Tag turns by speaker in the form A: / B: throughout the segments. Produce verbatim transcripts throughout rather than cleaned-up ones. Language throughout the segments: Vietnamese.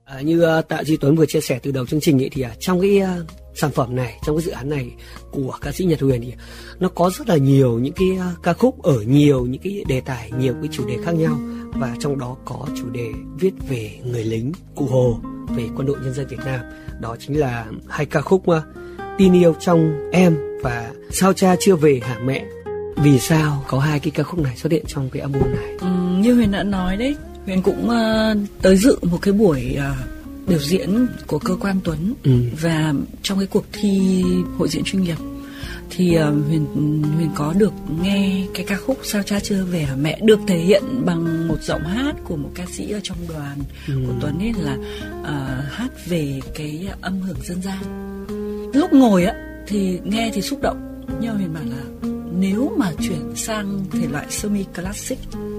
A: À, như uh, Tạ Duy Tuấn vừa chia sẻ từ đầu chương trình ấy, thì uh, trong cái uh, sản phẩm này, trong cái dự án này của ca sĩ Nhật Huyền thì nó có rất là nhiều những cái uh, ca khúc ở nhiều những cái đề tài, nhiều cái chủ đề khác nhau, và trong đó có chủ đề viết về người lính Cụ Hồ, về quân đội nhân dân Việt Nam. Đó chính là hai ca khúc uh, Tin Yêu Trong Em và Sao Cha Chưa Về Hả Mẹ. Vì sao có hai cái ca khúc này xuất hiện trong cái album này?
B: Ừ, như Huyền đã nói đấy, Huyền cũng uh, tới dự một cái buổi uh, biểu diễn của cơ quan Tuấn, ừ. và trong cái cuộc thi hội diễn chuyên nghiệp thì uh, Huyền Huyền có được nghe cái ca khúc Sao Cha Chưa Về Hả Mẹ được thể hiện bằng một giọng hát của một ca sĩ ở trong đoàn ừ. của Tuấn ấy, là uh, hát về cái âm hưởng dân gian. Lúc ngồi á thì nghe thì xúc động, nhưng Huyền bảo là nếu mà chuyển sang thể loại semi classic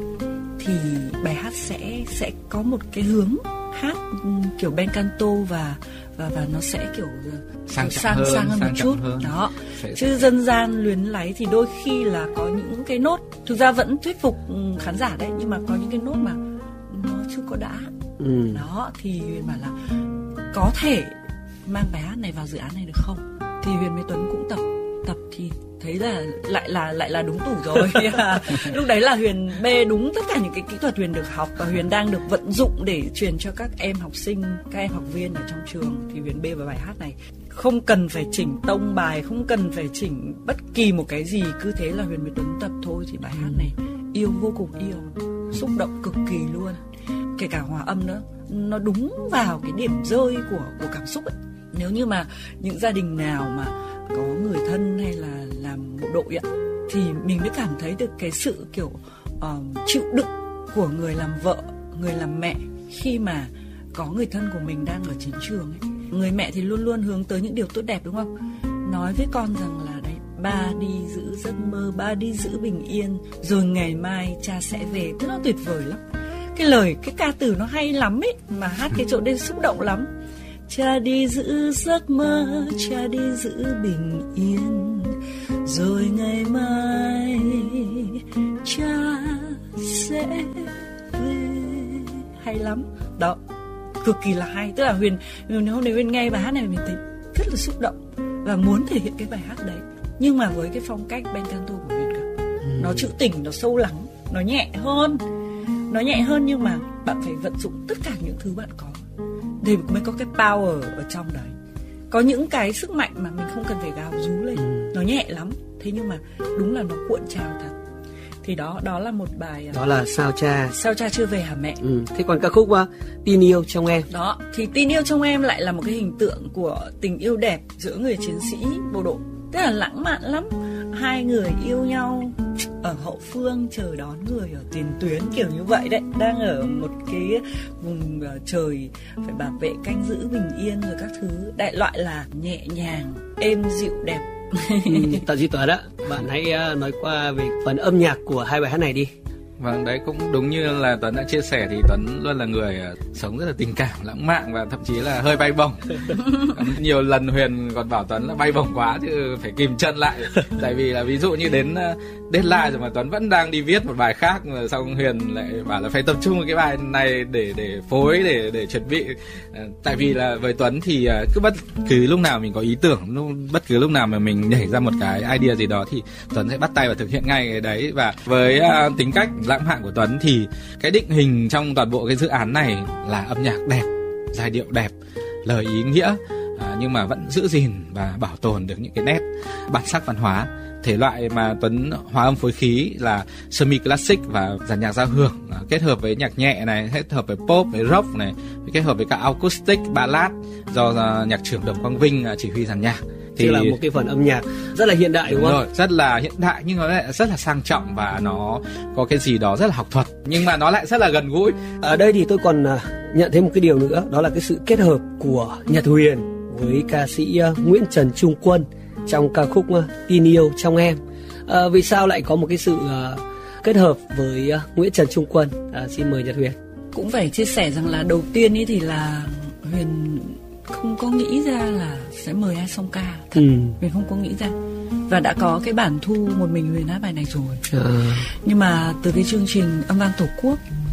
B: thì bài hát sẽ sẽ có một cái hướng hát kiểu bel canto và và và nó sẽ kiểu
C: sang
B: sang
C: hơn,
B: sang hơn
C: sang
B: một chút
C: hơn.
B: Đó.
C: Sẽ,
B: chứ
C: sẽ...
B: dân gian luyến láy thì đôi khi là có những cái nốt thực ra vẫn thuyết phục khán giả đấy, nhưng mà có những cái nốt mà nó chưa có đã. Ừ. Đó thì Huyền bảo là có thể mang bài hát này vào dự án này được không? Thì Huyền với Tuấn cũng tập tập thì thấy là lại là lại là đúng tủ rồi. Lúc đấy là Huyền bê đúng tất cả những cái kỹ thuật Huyền được học và Huyền đang được vận dụng để truyền cho các em học sinh, các em học viên ở trong trường, thì Huyền bê vào bài hát này. Không cần phải chỉnh tông bài, không cần phải chỉnh bất kỳ một cái gì, cứ thế là Huyền với Tuấn tập thôi thì bài hát này yêu vô cùng yêu, xúc động cực kỳ luôn. Kể cả hòa âm nữa, nó đúng vào cái điểm rơi của của cảm xúc ấy. Nếu như mà những gia đình nào mà có người thân hay là làm bộ đội ạ, thì mình mới cảm thấy được cái sự kiểu uh, chịu đựng của người làm vợ, người làm mẹ khi mà có người thân của mình đang ở chiến trường ấy. Người mẹ thì luôn luôn hướng tới những điều tốt đẹp, đúng không? Nói với con rằng là đấy, ba đi giữ giấc mơ, ba đi giữ bình yên, rồi ngày mai cha sẽ về. Thế nó tuyệt vời lắm. Cái lời, cái ca từ nó hay lắm ấy, mà hát cái chỗ đây xúc động lắm. Cha đi giữ giấc mơ, cha đi giữ bình yên, rồi ngày mai cha sẽ về. Hay lắm. Đó, cực kỳ là hay. Tức là Huyền, nếu nếu Huyền nghe bài hát này mình thấy rất là xúc động và muốn thể hiện cái bài hát đấy, nhưng mà với cái phong cách bel canto của Huyền cả. Ừ. Nó trữ tình, nó sâu lắng, nó nhẹ hơn. Nó nhẹ hơn nhưng mà bạn phải vận dụng tất cả những thứ bạn có để mới có cái power ở trong đấy. Có những cái sức mạnh mà mình không cần phải gào rú lên, ừ. nó nhẹ lắm. Thế nhưng mà đúng là nó cuộn trào thật. Thì đó, đó là một bài.
A: Đó là Sao Cha
B: Sao Cha Chưa Về Hả Mẹ.
A: Ừ. Thế còn ca khúc uh, Tin Yêu Trong Em.
B: Đó, thì Tin Yêu Trong Em lại là một cái hình tượng của tình yêu đẹp giữa người chiến sĩ bộ đội. Tức là lãng mạn lắm. Hai người yêu nhau ở hậu phương chờ đón người ở tiền tuyến, kiểu như vậy đấy, đang ở một cái vùng uh, trời phải bảo vệ canh giữ bình yên rồi các thứ, đại loại là nhẹ nhàng, êm dịu, đẹp.
A: ừ, Tạ Duy Tuấn á, bạn hãy uh, nói qua về phần âm nhạc của hai bài hát này đi.
C: Vâng, đấy cũng đúng như là Tuấn đã chia sẻ thì Tuấn luôn là người uh, sống rất là tình cảm, lãng mạn và thậm chí là hơi bay bổng. Nhiều lần Huyền còn bảo Tuấn là bay bổng quá chứ phải kìm chân lại. Tại vì là ví dụ như đến uh, deadline rồi mà Tuấn vẫn đang đi viết một bài khác, rồi xong Huyền lại bảo là phải tập trung vào cái bài này để để phối, để để chuẩn bị. Uh, tại vì là với Tuấn thì uh, cứ bất cứ lúc nào mình có ý tưởng, lúc, bất cứ lúc nào mà mình nhảy ra một cái idea gì đó thì Tuấn sẽ bắt tay và thực hiện ngay cái đấy. Và với uh, tính cách lãng mạn của Tuấn thì cái định hình trong toàn bộ cái dự án này là âm nhạc đẹp, giai điệu đẹp, lời ý nghĩa, à, nhưng mà vẫn giữ gìn và bảo tồn được những cái nét bản sắc văn hóa. Thể loại mà Tuấn hòa âm phối khí là semi classic và dàn nhạc giao hưởng, à, kết hợp với nhạc nhẹ này, kết hợp với pop, với rock này, kết hợp với cả acoustic, ballad do uh, nhạc trưởng Đồng Quang Vinh uh, chỉ huy dàn nhạc.
A: Thì là một cái phần âm nhạc rất là hiện đại, đúng, đúng không?
C: Rồi, rất là hiện đại nhưng nó lại rất là sang trọng và nó có cái gì đó rất là học thuật, nhưng mà nó lại rất là gần gũi.
A: Ở đây thì tôi còn uh, nhận thêm một cái điều nữa, đó là cái sự kết hợp của Nhật Huyền với ca sĩ uh, Nguyễn Trần Trung Quân trong ca khúc uh, Tin Yêu Trong Em. Uh, vì sao lại có một cái sự uh, kết hợp với uh, Nguyễn Trần Trung Quân? Uh, xin mời Nhật Huyền.
B: Cũng phải chia sẻ rằng là đầu tiên ý thì là Huyền không có nghĩ ra là sẽ mời ai song ca thật. Ừ. Huyền không có nghĩ ra, và đã có cái bản thu một mình Huyền hát bài này rồi. À. Nhưng mà từ cái chương trình Âm Vang Tổ Quốc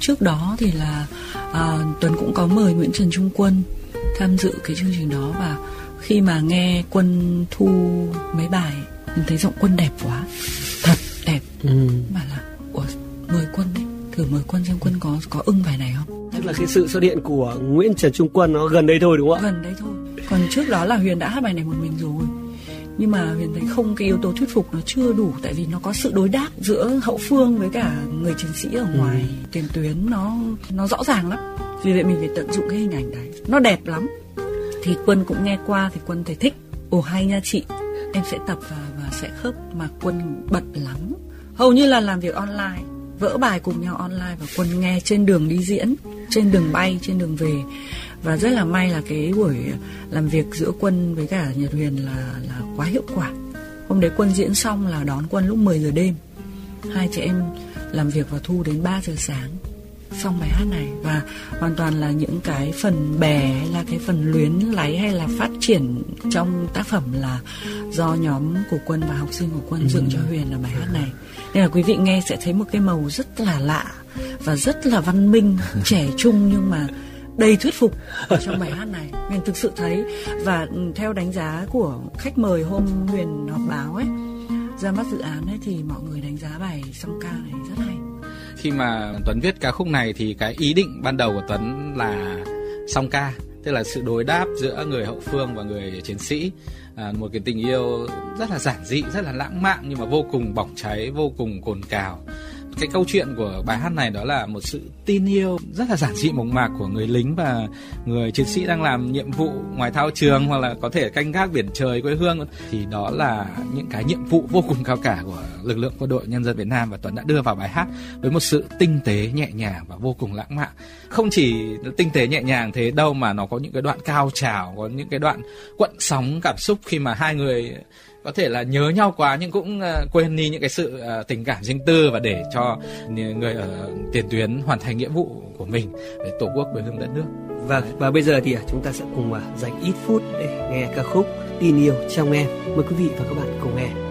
B: trước đó thì là à, Tuấn cũng có mời Nguyễn Trần Trung Quân tham dự cái chương trình đó, và khi mà nghe Quân thu mấy bài mình thấy giọng Quân đẹp quá, thật đẹp. Ừ. Mà là ủa, mời Quân đấy, thử mời Quân xem Quân có có ưng bài này không.
A: Tức là cái sự xuất hiện của Nguyễn Trần Trung Quân nó gần đây thôi đúng không ạ?
B: Gần đây thôi. Còn trước đó là Huyền đã hát bài này một mình rồi, nhưng mà Huyền thấy không, cái yếu tố thuyết phục nó chưa đủ, tại vì nó có sự đối đáp giữa hậu phương với cả người chiến sĩ ở ngoài ừ. tiền tuyến, nó nó rõ ràng lắm. Vì vậy mình phải tận dụng cái hình ảnh đấy, nó đẹp lắm. Thì Quân cũng nghe qua thì Quân thấy thích. Ồ hay nha chị, em sẽ tập và, và sẽ khớp. Mà Quân bận lắm, hầu như là làm việc online, vỡ bài cùng nhau online, và Quân nghe trên đường đi diễn, trên đường bay, trên đường về. Và rất là may là cái buổi làm việc giữa Quân với cả Nhật Huyền là, là quá hiệu quả. Hôm đấy Quân diễn xong là đón Quân lúc mười giờ đêm. Hai chị em làm việc và thu đến ba giờ sáng xong bài hát này. Và hoàn toàn là những cái phần bè hay là cái phần luyến láy hay là phát triển trong tác phẩm là do nhóm của Quân và học sinh của Quân ừ. dựng cho Huyền là bài hát này. Nên là quý vị nghe sẽ thấy một cái màu rất là lạ và rất là văn minh, trẻ trung nhưng mà đầy thuyết phục ở trong bài hát này. Huyền thực sự thấy, và theo đánh giá của khách mời hôm Huyền họp báo ấy, ra mắt dự án ấy, thì mọi người đánh giá bài song ca này rất hay.
C: Khi mà Tuấn viết ca khúc này thì cái ý định ban đầu của Tuấn là song ca, tức là sự đối đáp giữa người hậu phương và người chiến sĩ. À, một cái tình yêu rất là giản dị, rất là lãng mạn nhưng mà vô cùng bỏng cháy, vô cùng cồn cào. Cái câu chuyện của bài hát này đó là một sự tin yêu rất là giản dị mộc mạc của người lính và người chiến sĩ đang làm nhiệm vụ ngoài thao trường hoặc là có thể canh gác biển trời quê hương. Thì đó là những cái nhiệm vụ vô cùng cao cả của lực lượng quân đội nhân dân Việt Nam, và Tuấn đã đưa vào bài hát với một sự tinh tế nhẹ nhàng và vô cùng lãng mạn. Không chỉ tinh tế nhẹ nhàng thế đâu mà nó có những cái đoạn cao trào, có những cái đoạn quặn sóng cảm xúc khi mà hai người có thể là nhớ nhau quá nhưng cũng uh, quên đi những cái sự uh, tình cảm riêng tư, và để cho người ở tiền tuyến hoàn thành nghĩa vụ của mình để tổ quốc, quê hương, đất nước.
A: Và và bây giờ thì chúng ta sẽ cùng uh, dành ít phút để nghe ca khúc Tin Yêu Trong Em. Mời quý vị và các bạn cùng nghe.